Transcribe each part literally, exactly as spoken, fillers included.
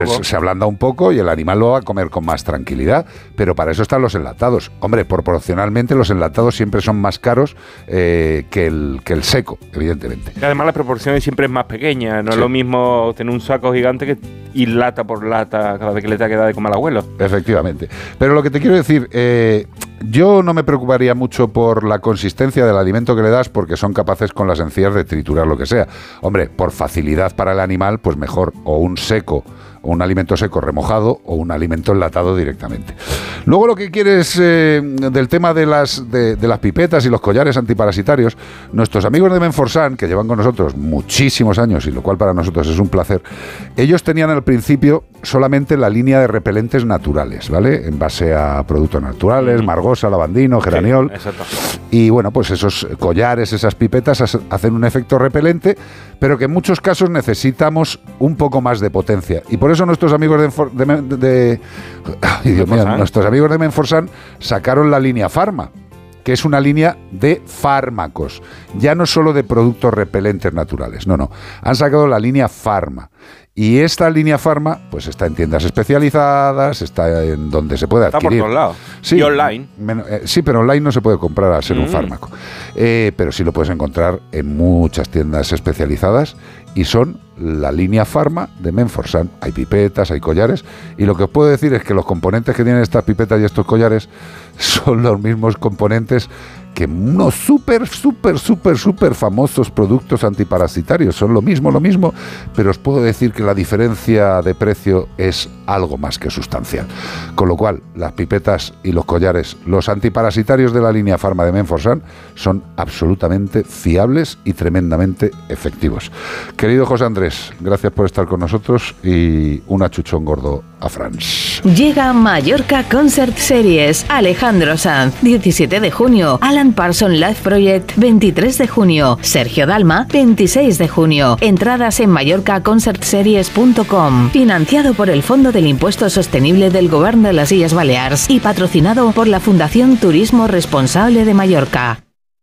Pues se ablanda un poco y el animal lo va a comer con más tranquilidad, pero para eso están los enlatados. Hombre, proporcionalmente los enlatados siempre son más caros eh, que, el, que el seco, evidentemente. Y además las proporciones siempre es más pequeña, no sí. es lo mismo tener un saco gigante que ir lata por lata cada vez que le te queda de comer al abuelo. Efectivamente. Pero lo que te quiero decir, eh, yo no me preocuparía mucho por la consistencia del alimento que le das, porque son capaces con las encías de triturar lo que sea. Hombre, por facilidad para el animal, pues mejor o un seco, o un alimento seco remojado o un alimento enlatado directamente. Luego lo que quieres eh, del tema de las, de, de las pipetas y los collares antiparasitarios, nuestros amigos de Menforsan, que llevan con nosotros muchísimos años, y lo cual para nosotros es un placer, ellos tenían al principio solamente la línea de repelentes naturales, ¿vale? En base a productos naturales, margosa, lavandino, geraniol. Sí, exacto. Y bueno, pues esos collares, esas pipetas hacen un efecto repelente, pero que en muchos casos necesitamos un poco más de potencia. Y por eso nuestros amigos de, de, de, de ay, Dios mío, nuestros amigos de Menforsan sacaron la línea Pharma, que es una línea de fármacos, ya no solo de productos repelentes naturales, no, no, han sacado la línea Pharma. Y esta línea Pharma, pues está en tiendas especializadas, está en donde se puede adquirir. Está por todos lados. Sí, y online. Men- eh, sí, pero online no se puede comprar al ser mm. un fármaco. Eh, pero sí lo puedes encontrar en muchas tiendas especializadas y son la línea Pharma de Menforsan. Hay pipetas, hay collares, y lo que os puedo decir es que los componentes que tienen estas pipetas y estos collares son los mismos componentes que unos súper, súper, súper, súper famosos productos antiparasitarios. Son lo mismo, lo mismo, pero os puedo decir que la diferencia de precio es algo más que sustancial. Con lo cual, las pipetas y los collares, los antiparasitarios de la línea Pharma de Menforsan, son absolutamente fiables y tremendamente efectivos. Querido José Andrés, gracias por estar con nosotros y un achuchón gordo a France. Llega Mallorca Concert Series. Alejandro Sanz, diecisiete de junio. Alan Parsons Live Project, veintitrés de junio. Sergio Dalma, veintiséis de junio. Entradas en mallorca concert series punto com. Financiado por el Fondo del Impuesto Sostenible del Govern de las Illes Balears y patrocinado por la Fundación Turismo Responsable de Mallorca.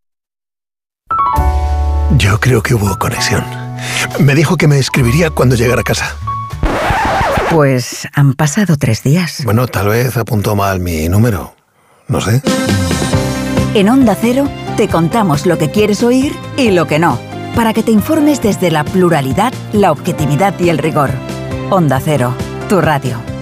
Yo creo que hubo conexión. Me dijo que me escribiría cuando llegara a casa. Pues han pasado tres días. Bueno, tal vez apuntó mal mi número. No sé. En Onda Cero te contamos lo que quieres oír y lo que no, para que te informes desde la pluralidad, la objetividad y el rigor. Onda Cero, tu radio.